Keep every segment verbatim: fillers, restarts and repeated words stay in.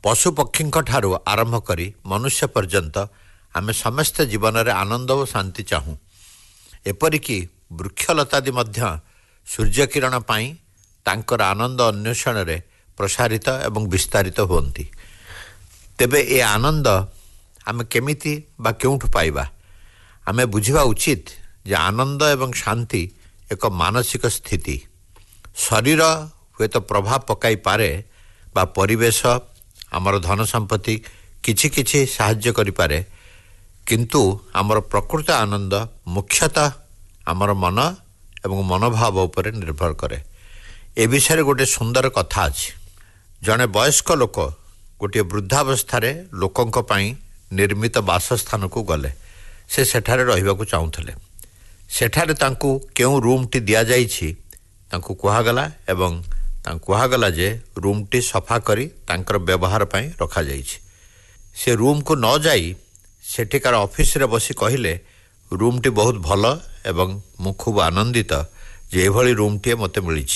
ପଶୁପକ୍ଷୀଙ୍କ ଠାରୁ ଆରମ୍ଭ କରି ମନୁଷ୍ୟ ପର୍ଯ୍ୟନ୍ତ ଆମେ ସମସ୍ତେ ଜୀବନରେ ଆନନ୍ଦ ଓ ଶାନ୍ତି ଚାହୁଁ। ଏପରିକି ବୃକ୍ଷଲତାଦି ମଧ୍ୟ ସୂର୍ଯ୍ୟକିରଣ ପାଇଁ ତାଙ୍କର ଆନନ୍ଦ ଅନ୍ୱେଷଣରେ ପ୍ରସାରିତ ଏବଂ ବିସ୍ତାରିତ ହୁଅନ୍ତି। ତେବେ ଏ ଆନନ୍ଦ ଆମେ କେମିତି ବା କେଉଁଠୁ ପାଇବା? ଆମେ ବୁଝିବା ଉଚିତ ଯେ ଆନନ୍ଦ ଏବଂ ଶାନ୍ତି ଏକ ମାନସିକ ସ୍ଥିତି। ଶରୀର ହୁଏତ ପ୍ରଭାବ ପକାଇପାରେ ବା ପରିବେଶ ଆମର ଧନ ସମ୍ପତ୍ତି କିଛି କିଛି ସାହାଯ୍ୟ କରିପାରେ, କିନ୍ତୁ ଆମର ପ୍ରକୃତ ଆନନ୍ଦ ମୁଖ୍ୟତଃ ଆମର ମନ ଏବଂ ମନୋଭାବ ଉପରେ ନିର୍ଭର କରେ। ଏ ବିଷୟରେ ଗୋଟିଏ ସୁନ୍ଦର କଥା ଅଛି। ଜଣେ ବୟସ୍କ ଲୋକ ଗୋଟିଏ ବୃଦ୍ଧାବସ୍ଥାରେ ଲୋକଙ୍କ ପାଇଁ ନିର୍ମିତ ବାସସ୍ଥାନକୁ ଗଲେ। ସେ ସେଠାରେ ରହିବାକୁ ଚାହୁଁଥିଲେ। ସେଠାରେ ତାଙ୍କୁ କେଉଁ ରୁମ୍ଟି ଦିଆଯାଇଛି ତାଙ୍କୁ କୁହାଗଲା ଏବଂ ତାଙ୍କୁ କୁହାଗଲା ଯେ ରୁମ୍ଟି ସଫା କରି ତାଙ୍କର ବ୍ୟବହାର ପାଇଁ ରଖାଯାଇଛି। ସେ ରୁମ୍କୁ ନ ଯାଇ ସେଠିକାର ଅଫିସରେ ବସି କହିଲେ, ରୁମ୍ଟି ବହୁତ ଭଲ ଏବଂ ମୁଁ ଖୁବ୍ ଆନନ୍ଦିତ ଯେ ଏଭଳି ରୁମ୍ଟିଏ ମୋତେ ମିଳିଛି।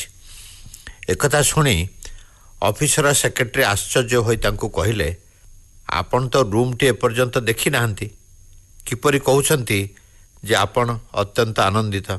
ଏକଥା ଶୁଣି ଅଫିସର ସେକ୍ରେଟାରୀ ଆଶ୍ଚର୍ଯ୍ୟ ହୋଇ ତାଙ୍କୁ କହିଲେ, ଆପଣ ତ ରୁମ୍ଟି ଏପର୍ଯ୍ୟନ୍ତ ଦେଖିନାହାନ୍ତି, କିପରି କହୁଛନ୍ତି ଯେ ଆପଣ ଅତ୍ୟନ୍ତ ଆନନ୍ଦିତ?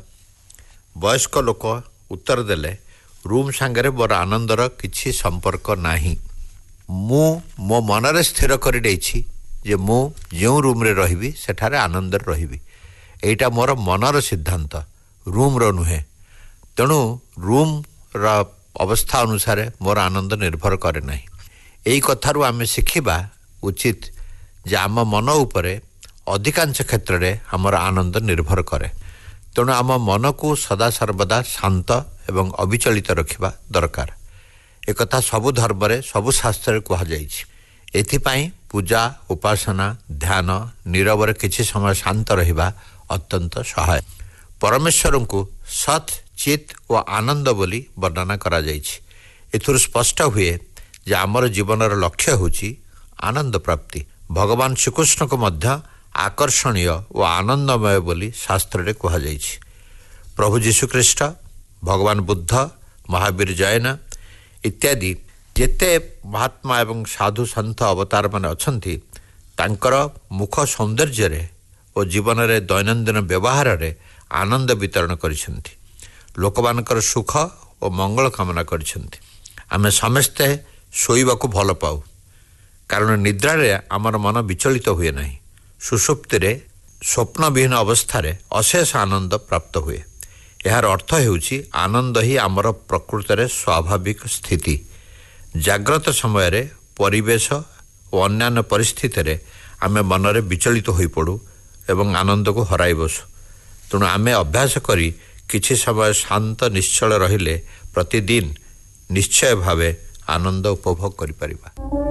ବୟସ୍କ ଲୋକ ଉତ୍ତର ଦେଲେ, ରୁମ୍ ସାଙ୍ଗରେ ମୋର ଆନନ୍ଦର କିଛି ସମ୍ପର୍କ ନାହିଁ। ମୁଁ ମୋ ମନରେ ସ୍ଥିର କରିନେଇଛି ଯେ ମୁଁ ଯେଉଁ ରୁମ୍ରେ ରହିବି ସେଠାରେ ଆନନ୍ଦରେ ରହିବି। ଏଇଟା ମୋର ମନର ସିଦ୍ଧାନ୍ତ, ରୁମ୍ର ନୁହେଁ। ତେଣୁ ରୁମ୍ର ଅବସ୍ଥା ଅନୁସାରେ ମୋର ଆନନ୍ଦ ନିର୍ଭର କରେ ନାହିଁ। ଏଇ କଥାରୁ ଆମେ ଶିଖିବା ଉଚିତ ଯେ ଆମ ମନ ଉପରେ ଅଧିକାଂଶ କ୍ଷେତ୍ରରେ ଆମର ଆନନ୍ଦ ନିର୍ଭର କରେ। ତେଣୁ ଆମ ମନକୁ ସଦାସର୍ବଦା ଶାନ୍ତ ଏବଂ ଅବିଚଳିତ ରଖିବା ଦରକାର। ଏକଥା ସବୁ ଧର୍ମରେ ସବୁ ଶାସ୍ତ୍ରରେ କୁହାଯାଇଛି। ଏଥିପାଇଁ ପୂଜା, ଉପାସନା, ଧ୍ୟାନ, ନୀରବରେ କିଛି ସମୟ ଶାନ୍ତ ରହିବା ଅତ୍ୟନ୍ତ ସହାୟକ। ପରମେଶ୍ୱରଙ୍କୁ ସତ୍, ଚିତ୍ ଓ ଆନନ୍ଦ ବୋଲି ବର୍ଣ୍ଣନା କରାଯାଇଛି। ଏଥିରୁ ସ୍ପଷ୍ଟ ହୁଏ ଯେ ଆମର ଜୀବନର ଲକ୍ଷ୍ୟ ହେଉଛି ଆନନ୍ଦ ପ୍ରାପ୍ତି। ଭଗବାନ ଶ୍ରୀକୃଷ୍ଣଙ୍କୁ ମଧ୍ୟ ଆକର୍ଷଣୀୟ ଓ ଆନନ୍ଦମୟ ବୋଲି ଶାସ୍ତ୍ରରେ କୁହାଯାଇଛି। ପ୍ରଭୁ ଯୀଶୁଖ୍ରୀଷ୍ଟ, ଭଗବାନ ବୁଦ୍ଧ, ମହାବୀର ଜୈନ ଇତ୍ୟାଦି ଯେତେ ମହାତ୍ମା ଏବଂ ସାଧୁ ସନ୍ଥ ଅବତାରମାନେ ଅଛନ୍ତି, ତାଙ୍କର ମୁଖ ସୌନ୍ଦର୍ଯ୍ୟରେ ଓ ଜୀବନରେ ଦୈନନ୍ଦିନ ବ୍ୟବହାରରେ ଆନନ୍ଦ ବିତରଣ କରିଛନ୍ତି। ଲୋକମାନଙ୍କର ସୁଖ ଓ ମଙ୍ଗଳ କାମନା କରିଛନ୍ତି। ଆମେ ସମସ୍ତେ ଶୋଇବାକୁ ଭଲ ପାଉ, କାରଣ ନିଦ୍ରାରେ ଆମର ମନ ବିଚଳିତ ହୁଏ ନାହିଁ। ସୁଷୁପ୍ତିରେ ସ୍ୱପ୍ନବିହୀନ ଅବସ୍ଥାରେ ଅଶେଷ ଆନନ୍ଦ ପ୍ରାପ୍ତ ହୁଏ। ଏହାର ଅର୍ଥ ହେଉଛି ଆନନ୍ଦ ହିଁ ଆମର ପ୍ରକୃତରେ ସ୍ୱାଭାବିକ ସ୍ଥିତି। ଜାଗ୍ରତ ସମୟରେ ପରିବେଶ ଓ ଅନ୍ୟାନ୍ୟ ପରିସ୍ଥିତିରେ ଆମେ ମନରେ ବିଚଳିତ ହୋଇପଡ଼ୁ ଏବଂ ଆନନ୍ଦକୁ ହରାଇ ବସୁ। ତେଣୁ ଆମେ ଅଭ୍ୟାସ କରି କିଛି ସମୟ ଶାନ୍ତ ନିଶ୍ଚଳ ରହିଲେ ପ୍ରତିଦିନ ନିଶ୍ଚୟ ଭାବେ ଆନନ୍ଦ ଉପଭୋଗ କରିପାରିବା।